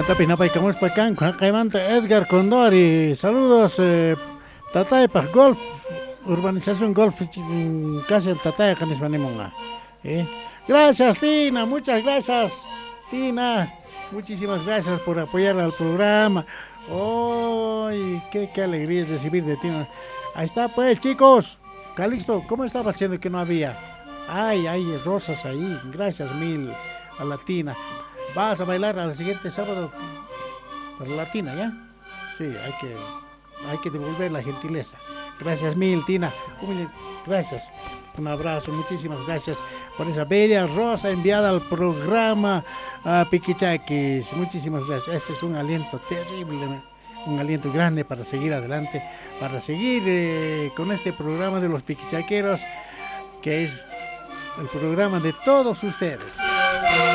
Cantapis Napaycamos Pacan, Caimanta Edgar Condori. Saludos, Tatay Golf, Urbanización Golf, casi Tatay Canismanemonga. Gracias, Tina, muchas gracias, Tina. Muchísimas gracias por apoyar al programa. ¡Ay, qué alegría es recibir de Tina! Ahí está, pues, chicos. Calixto, ¿cómo estaba haciendo que no había? Ay, hay rosas ahí. Gracias mil a la Tina. ¿Vas a bailar al siguiente sábado para la Tina, ya? Sí, hay que devolver la gentileza. Gracias mil, Tina. Gracias. Un abrazo, muchísimas gracias por esa bella rosa enviada al programa Piquichaquis. Muchísimas gracias. Ese es un aliento terrible, un aliento grande para seguir adelante, para seguir con este programa de los Piquichaqueros, que es el programa de todos ustedes.